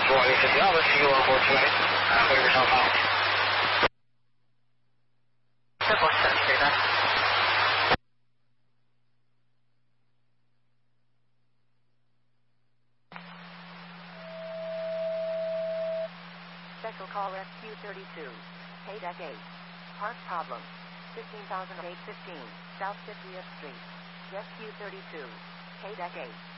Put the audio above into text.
150 Alpha, you on board tonight. Put yourself out. Triple 73 back. Special call SQ32. Pay deck 8. Part problem. 15,815 South 50th Street. SQ32. Pay deck 8.